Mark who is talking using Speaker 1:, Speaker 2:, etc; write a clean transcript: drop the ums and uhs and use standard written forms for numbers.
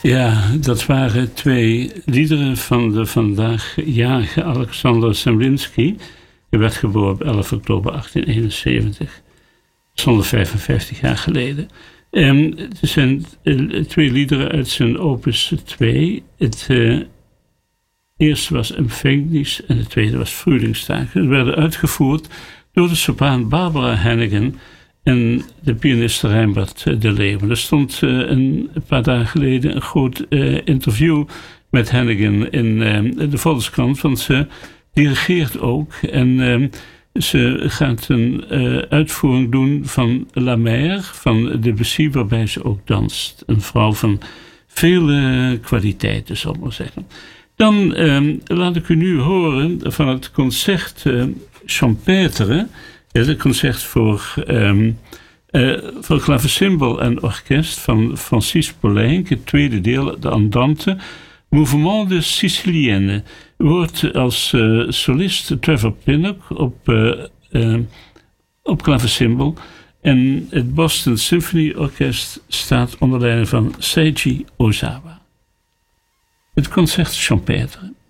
Speaker 1: Ja, dat waren twee liederen van de vandaag jarige Alexander Zemlinsky. Hij werd geboren op 11 oktober 1871. 155 jaar geleden. Het zijn twee liederen uit zijn opus 2. Het eerste was Empfängnis en het tweede was Frühlingstag. Ze werden uitgevoerd door de sopraan Barbara Hannigan en de pianist Reinbert de Leeuwen. Er stond een paar dagen geleden een groot interview met Hannigan in de Volkskrant, want ze dirigeert ook en ze gaat een uitvoering doen van La Mer, van Debussy, waarbij ze ook danst. Een vrouw van vele kwaliteiten, zal ik maar zeggen. Dan laat ik u nu horen van het concert Champêtre. Het concert voor klavecimbal en orkest van Francis Poulenc. Het tweede deel, de Andante. Mouvement de Sicilienne. Wordt als solist Trevor Pinnock op klavecimbal. En het Boston Symphony Orkest staat onder leiding van Seiji Ozawa. Het concert Champêtre.